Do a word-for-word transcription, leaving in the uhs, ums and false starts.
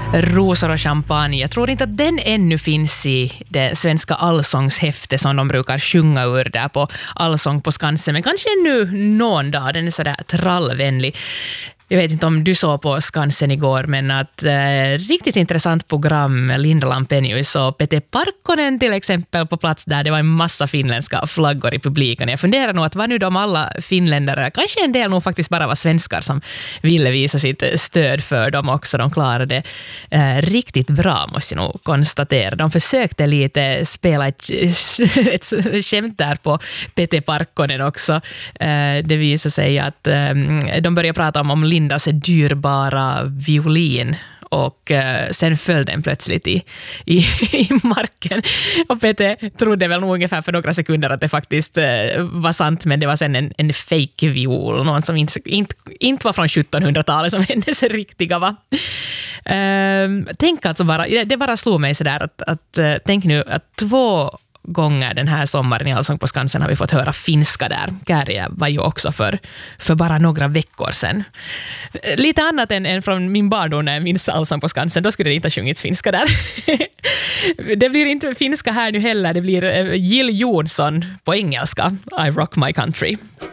Rosor och champagne. Jag tror inte att den ännu finns i det svenska allsångshäfte som de brukar sjunga ur där på Allsång på Skansen. Men kanske ännu någon dag. Den är sådär trallvänlig. Jag vet inte om du såg på Skansen igår, men att eh, riktigt intressant program. Linda Lampenius och Pete Parkkonen till exempel på plats där. Det var en massa finländska flaggor i publiken. Jag funderar nog att var nu de alla finländare, kanske en del nog faktiskt bara var svenskar som ville visa sitt stöd för dem också. De klarade eh, riktigt bra, måste jag nog konstatera. De försökte lite spela ett, ett skämt där på Pete Parkkonen också. Eh, det visade sig att eh, de började prata om, om Lindas dyrbara violin och eh, sen föll den plötsligt i, i, i marken. Och Peter trodde väl nog ungefär för några sekunder att det faktiskt eh, var sant, men det var sen en, en fake viol, någon som inte, inte, inte var från sjuttonhundratalet som hennes riktiga var. Eh, tänk alltså bara, det bara slog mig sådär att, att eh, tänk nu att två gånger den här sommaren i Allsång på Skansen har vi fått höra finska där. Kärja var ju också för, för bara några veckor sedan. Lite annat än, än från min barndom när jag minns Allsång på Skansen. Då skulle det inte ha sjungits finska där. Det blir inte finska här nu heller. Det blir Jill Johnson på engelska. I rock my country.